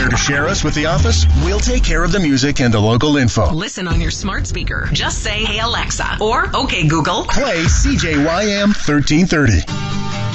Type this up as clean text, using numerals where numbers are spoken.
Care to share us with the office? We'll take care of the music and the local info. Listen on your smart speaker. Just say, "Hey Alexa," or "Okay Google, Play CJYM 1330.